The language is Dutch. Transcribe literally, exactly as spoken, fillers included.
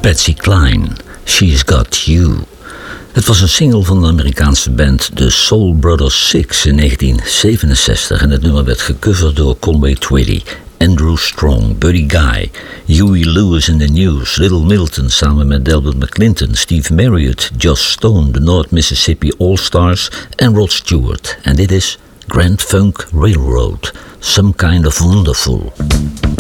Patsy Cline, She's Got You. Het was een single van de Amerikaanse band The Soul Brothers Six in negentien zevenenzestig en het nummer werd gecoverd door Conway Twitty, Andrew Strong, Buddy Guy, Huey Lewis and the News, Little Milton samen met Delbert McClinton, Steve Marriott, Joss Stone, de North Mississippi All-Stars en Rod Stewart. En dit is Grand Funk Railroad, Some Kind of Wonderful.